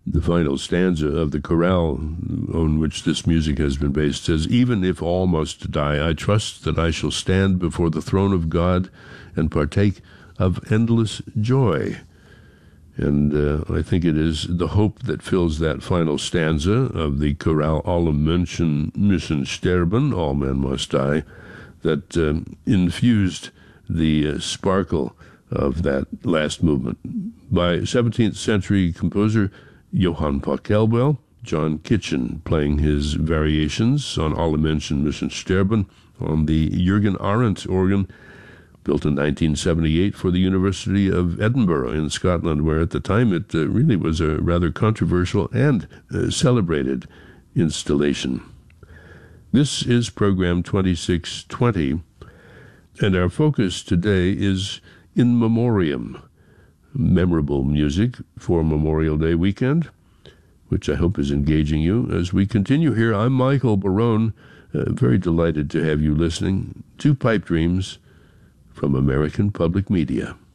The final stanza of the chorale on which this music has been based says, "Even if all must die, I trust that I shall stand before the throne of God and partake of endless joy." And I think it is the hope that fills that final stanza of the chorale, "Alle Menschen müssen sterben," all men must die, that infused the sparkle of that last movement. By 17th century composer Johann Pachelbel, John Kitchen playing his variations on Alle Menschen müssen sterben on the Jürgen Arendt organ, built in 1978 for the University of Edinburgh in Scotland, where at the time it really was a rather controversial and celebrated installation. This is program 2620, and our focus today is In Memoriam, memorable music for Memorial Day weekend, which I hope is engaging you. As we continue here, I'm Michael Barone, very delighted to have you listening to Pipe Dreams from American Public Media.